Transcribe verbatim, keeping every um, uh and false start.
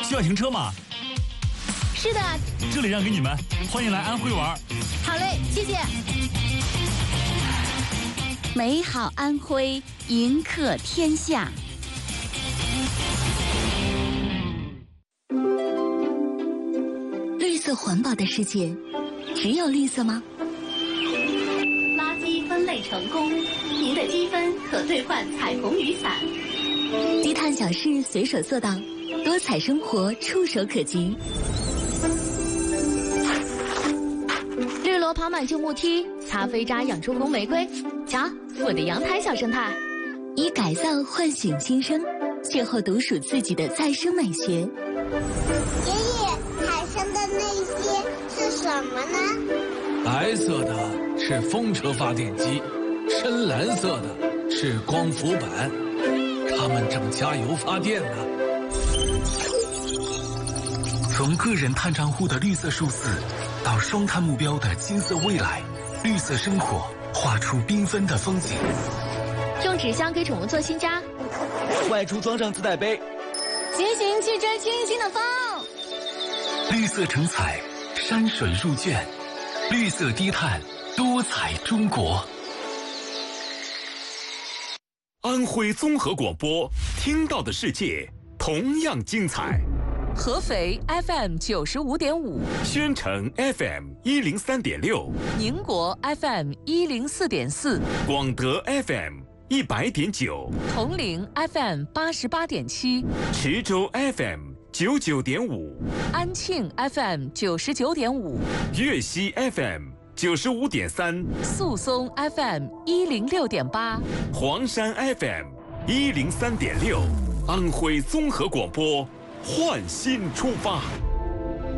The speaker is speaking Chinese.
需要停车吗？ 是的， 这里让给你们，欢迎来安徽玩。 好嘞，谢谢。 美好安徽，迎客天下。 绿色环保的世界，只有绿色吗？ 垃圾分类成功，您的积分可兑换彩虹雨伞。 低碳小事随手做到，多彩生活触手可及。 绿萝跑满旧木梯，擦飞渣养出红玫瑰。瞧，我的阳台小生态。 以改造唤醒新生，邂逅独属自己的再生美学。 爷爷，海上的那些是什么呢？ 白色的是风车发电机，深蓝色的是光伏板，它们正加油发电呢。 从个人碳账户的绿色数字，到双碳目标的金色未来，绿色生活画出缤纷的风景。 用纸箱给宠物做新家， 外出装上自带杯， 骑行去追清新的风。 绿色成彩，山水入卷，绿色低碳，多彩中国。 安徽综合广播，听到的世界同样精彩。 合肥 F M 九十五点五， 宣城 F M 一零三点六， 宁国 F M 一零四点四， 广德 F M 一百点九， 铜陵 F M 八十八点七， 池州 F M 九九点五， 安庆 F M 九十九点五， 粤西 F M 九十五点三， 宿松 F M 一零六点八， 黄山 F M 一零三点六，安徽综合广播。焕新出发。